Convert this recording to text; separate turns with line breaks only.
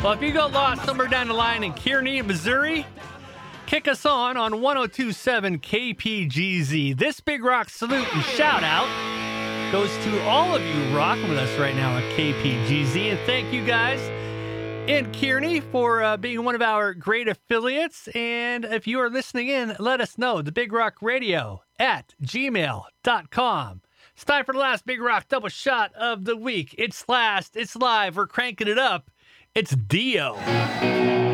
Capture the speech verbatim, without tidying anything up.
Well, if you got lost somewhere down the line in Kearney, Missouri, kick us on on one oh two point seven K P G Z. This Big Rock salute and shout out goes to all of you rocking with us right now at K P G Z. And thank you guys in Kearney for uh, being one of our great affiliates. And if you are listening in, let us know. The Big Rock Radio at gmail dot com. It's time for the last Big Rock double shot of the week. It's last. It's live. We're cranking it up. It's Dio.